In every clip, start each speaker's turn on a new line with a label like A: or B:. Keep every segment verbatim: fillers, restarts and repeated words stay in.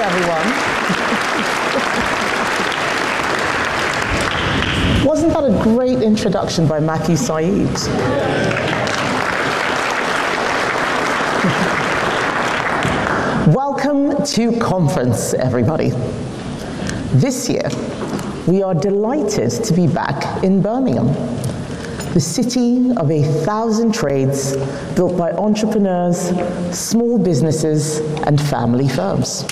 A: everyone. Wasn't that a great introduction by Matthew Said? Welcome to conference, everybody. This year, we are delighted to be back in Birmingham, the city of a thousand trades built by entrepreneurs, small businesses, and family firms.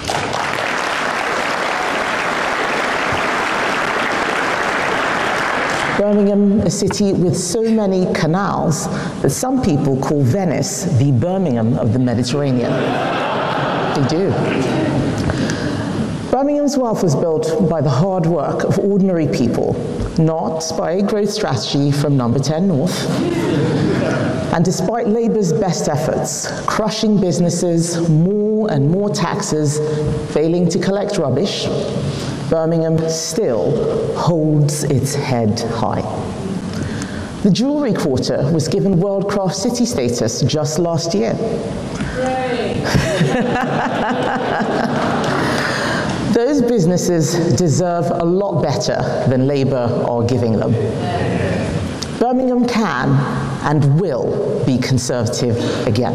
A: Birmingham, a city with so many canals that some people call Venice the Birmingham of the Mediterranean. They do. Birmingham's wealth was built by the hard work of ordinary people, not by a growth strategy from number ten North. And despite Labour's best efforts, crushing businesses, more and more taxes, failing to collect rubbish, Birmingham still holds its head high. The Jewellery Quarter was given World Craft City status just last year. Those businesses deserve a lot better than Labour are giving them. Birmingham can and will be conservative again.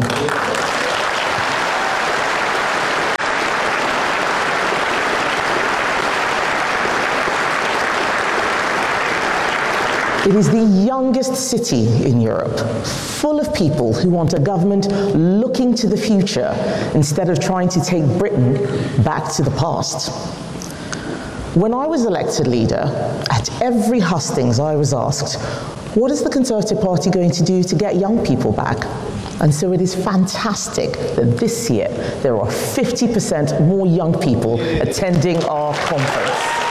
A: It is the youngest city in Europe, full of people who want a government looking to the future instead of trying to take Britain back to the past. When I was elected leader, at every hustings I was asked, what is the Conservative Party going to do to get young people back? And so it is fantastic that this year there are fifty percent more young people attending our conference.